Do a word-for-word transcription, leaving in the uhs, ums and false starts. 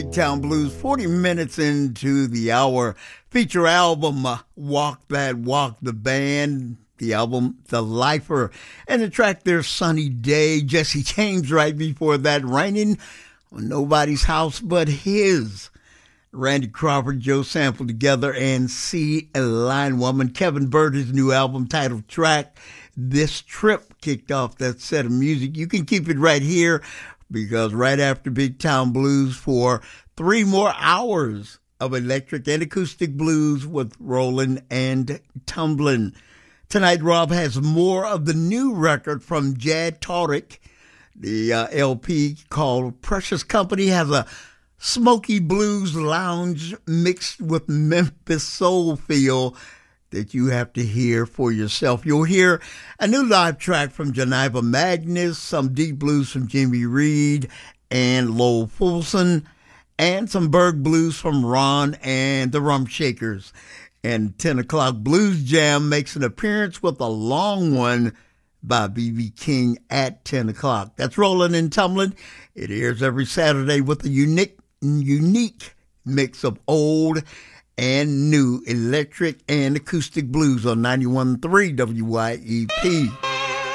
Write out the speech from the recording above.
Town Blues, forty minutes into the hour. Feature album, uh, Walk That Walk, the band. The album, The Lifer. And the track there, Sunny Day. Jesse James right before that, Raining on Nobody's House But His. Randy Crawford, Joe Sample together, and See a Line Woman. Kevin Burt's new album titled track, This Trip, kicked off that set of music. You can keep it right here, because right after Big Town Blues for three more hours of electric and acoustic blues with Rollin' and Tumblin'. Tonight, Rob has more of the new record from Jad Tariq. The uh, L P called Precious Company has a smoky blues lounge mixed with Memphis soul feel that you have to hear for yourself. You'll hear a new live track from Janiva Magnus, some deep blues from Jimmy Reed and Lowell Fulson, and some Berg blues from Ron and the Rum Shakers. And ten o'clock Blues Jam makes an appearance with a long one by B B King at ten o'clock. That's Rollin' and Tumblin'. It airs every Saturday with a unique, unique mix of old and new electric and acoustic blues on ninety-one point three W Y E P.